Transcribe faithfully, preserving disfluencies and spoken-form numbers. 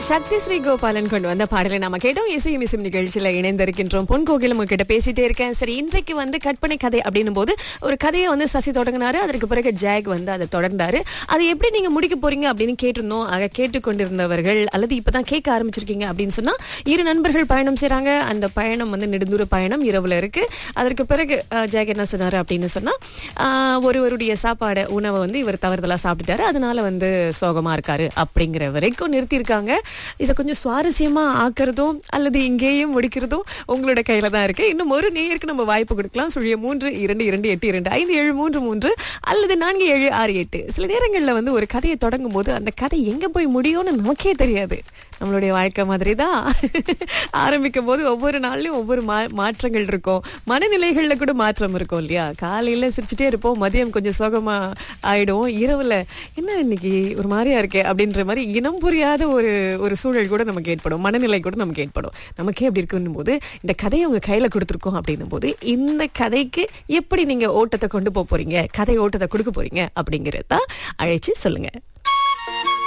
சக்தி ஸ்ரீ கோபாலன் கொண்டு வந்த பாடலை நாம கேட்டோம். இசையும் இசையும் நிகழ்ச்சியில இணைந்திருக்கின்றோம். பொன் கோகிலம் உங்ககிட்ட பேசிட்டே இருக்கேன். சரி, இன்றைக்கு வந்து கற்பனை கதை அப்படின்னும் போது ஒரு கதையை வந்து சசி தொடங்கினாரு. அதற்கு பிறகு ஜாக் வந்து அதை தொடர்ந்தாரு. அதை எப்படி நீங்க முடிக்க போறீங்க அப்படின்னு கேட்டிருந்தோம். அதை கேட்டுக்கொண்டிருந்தவர்கள் அல்லது இப்பதான் கேட்க ஆரம்பிச்சிருக்கீங்க அப்படின்னு சொன்னா, இரு நண்பர்கள் பயணம் செய்றாங்க. அந்த பயணம் வந்து நெடுந்தூர பயணம், இரவுல இருக்கு. அதற்கு பிறகு ஜாக் என்ன சொன்னாரு அப்படின்னு சொன்னா, ஒருவருடைய சாப்பாடு உணவை வந்து இவர் தவறுதலா சாப்பிட்டுட்டாரு, அதனால வந்து சோகமா இருக்காரு அப்படிங்கிற வரைக்கும் நிறுத்தியிருக்காங்க. இதை கொஞ்சம் சுவாரஸ்யமா ஆக்குறதும் அல்லது இங்கேயும் முடிக்கிறதும் உங்களோட கையில தான் இருக்கு. இன்னும் ஒரு நேயருக்கு நம்ம வாய்ப்பு கொடுக்கலாம். சுழிய மூன்று இரண்டு இரண்டு எட்டு இரண்டு ஐந்து ஏழு மூன்று மூன்று அல்லது நான்கு ஏழு ஆறு எட்டு. சில நேரங்கள்ல வந்து ஒரு கதையை தொடங்கும் போது அந்த கதை எங்க போய் முடியும்னு நமக்கே தெரியாது. நம்மளுடைய வாழ்க்கை மாதிரி தான். ஆரம்பிக்கும் போது ஒவ்வொரு நாள்லயும் ஒவ்வொரு மா மாற்றங்கள் இருக்கும். மனநிலைகள்ல கூட மாற்றம் இருக்கும் இல்லையா? காலையில சிரிச்சுட்டே இருப்போம், மதியம் கொஞ்சம் சோகமா ஆயிடும், இரவுல என்ன இன்னைக்கு ஒரு மாதிரியா இருக்கே அப்படின்ற மாதிரி இனம் புரியாத ஒரு ஒரு சூழல் கூட நமக்கு ஏற்படும், மனநிலை கூட நமக்கு ஏற்படும். நமக்கே அப்படி இருக்குன்னும் போது இந்த கதையை உங்க கையில கொடுத்துருக்கோம் அப்படின்னும் போது இந்த கதைக்கு எப்படி நீங்க ஓட்டத்தை கொண்டு போக போறீங்க, கதை ஓட்டத்தை கொடுக்க போறீங்க அப்படிங்கறத அழைச்சு சொல்லுங்க.